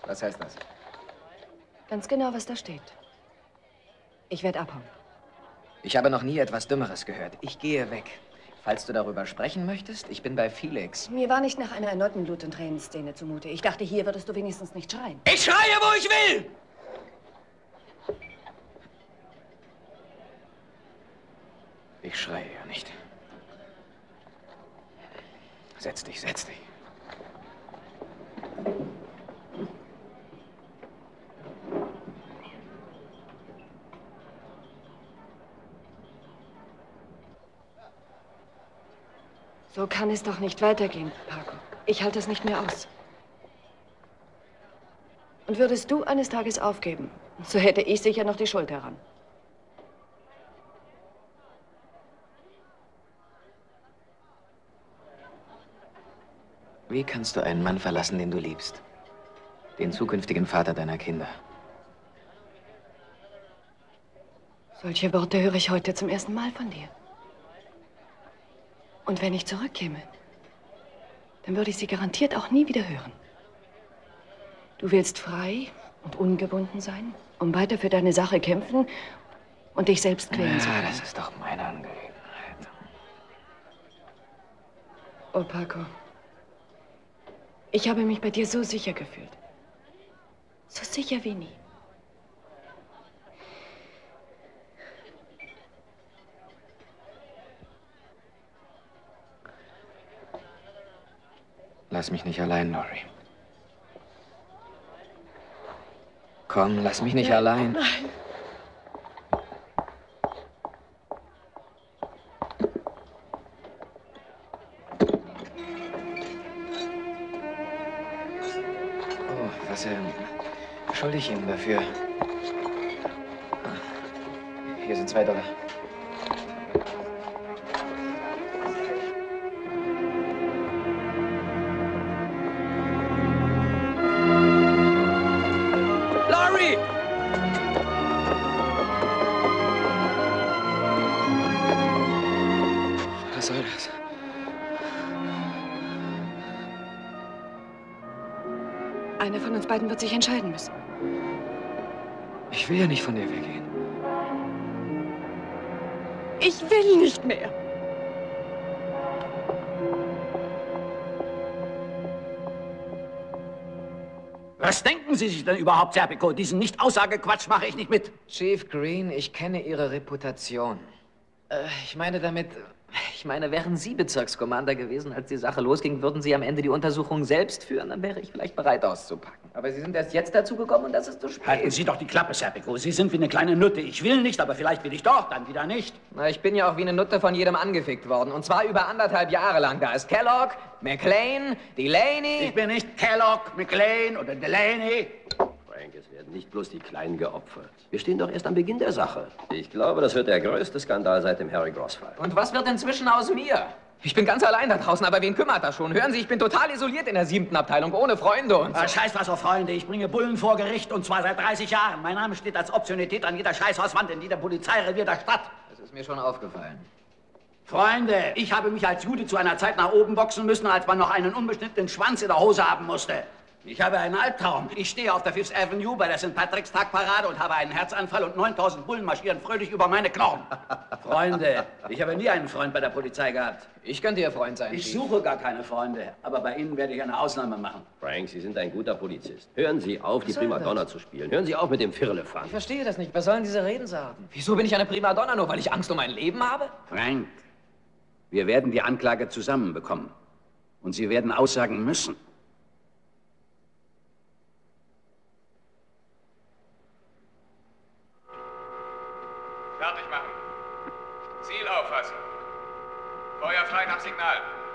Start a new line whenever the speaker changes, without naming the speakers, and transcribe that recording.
Was heißt das?
Ganz genau, was da steht. Ich werde abhauen.
Ich habe noch nie etwas Dümmeres gehört. Ich gehe weg. Falls du darüber sprechen möchtest, ich bin bei Felix.
Mir war nicht nach einer erneuten Blut- und Tränenszene zumute. Ich dachte, hier würdest du wenigstens nicht schreien.
Ich schreie, wo ich will! Ich schreie ja nicht. Setz dich, setz dich.
So kann es doch nicht weitergehen, Paco. Ich halte es nicht mehr aus. Und würdest du eines Tages aufgeben, so hätte ich sicher noch die Schuld daran.
Wie kannst du einen Mann verlassen, den du liebst? Den zukünftigen Vater deiner Kinder.
Solche Worte höre ich heute zum ersten Mal von dir. Und wenn ich zurückkäme, dann würde ich sie garantiert auch nie wieder hören. Du willst frei und ungebunden sein, um weiter für deine Sache kämpfen und dich selbst quälen zu
Ja,
können.
das ist doch meine Angelegenheit.
Oh, Paco. Ich habe mich bei dir so sicher gefühlt. So sicher wie nie.
Lass mich nicht allein, Lori. Komm, lass mich nicht allein.
Nein.
Oh, was schulde ich Ihnen dafür? Hier sind $2. Lori! Was soll das?
Einer von uns beiden wird sich entscheiden müssen.
Ich will ja nicht von dir weggehen.
Ich will nicht mehr.
Was denken Sie sich denn überhaupt, Serpico? Diesen Nicht-Aussagequatsch mache ich nicht mit.
Chief Green, ich kenne Ihre Reputation. Ich meine, wären Sie Bezirkskommander gewesen, als die Sache losging, würden Sie am Ende die Untersuchung selbst führen, dann wäre ich vielleicht bereit auszupacken. Aber Sie sind erst jetzt dazu gekommen und das ist zu spät.
Halten Sie doch die Klappe, Serpico. Sie sind wie eine kleine Nutte. Ich will nicht, aber vielleicht will ich doch, dann wieder nicht.
Na, ich bin ja auch wie eine Nutte von jedem angefickt worden. Und zwar über 1,5 Jahre lang. Da ist Kellogg, McLean, Delaney.
Ich bin nicht Kellogg, McLean oder Delaney.
Frank, es werden nicht bloß die Kleinen geopfert. Wir stehen doch erst am Beginn der Sache. Ich glaube, das wird der größte Skandal seit dem Harry Gross-Fall.
Und was wird inzwischen aus mir? Ich bin ganz allein da draußen, aber wen kümmert das schon? Hören Sie, ich bin total isoliert in der 7. Abteilung, ohne Freunde und so.
Ah, scheiß was auf Freunde. Ich bringe Bullen vor Gericht und zwar seit 30 Jahren. Mein Name steht als Optionität an jeder Scheißhauswand in jedem Polizeirevier der Stadt.
Das ist mir schon aufgefallen.
Freunde, ich habe mich als Jude zu einer Zeit nach oben boxen müssen, als man noch einen unbeschnittenen Schwanz in der Hose haben musste. Ich habe einen Albtraum. Ich stehe auf der Fifth Avenue bei der St. Patrick's Tagparade und habe einen Herzanfall und 9000 Bullen marschieren fröhlich über meine Knochen. Freunde, ich habe nie einen Freund bei der Polizei gehabt.
Ich könnte Ihr Freund sein.
Ich
Chief.
suche gar keine Freunde, aber bei Ihnen werde ich eine Ausnahme machen.
Frank, Sie sind ein guter Polizist. Hören Sie auf, die
soll
Primadonna
das?
zu spielen. Hören Sie auf mit dem
Ich
Firlefanz.
verstehe das nicht. Was sollen diese Redensarten? Wieso bin ich eine Primadonna, nur weil ich Angst um mein Leben habe?
Frank, wir werden die Anklage zusammenbekommen. Und Sie werden aussagen müssen.
Fertig machen. Ziel auffassen. Feuer frei nach Signal.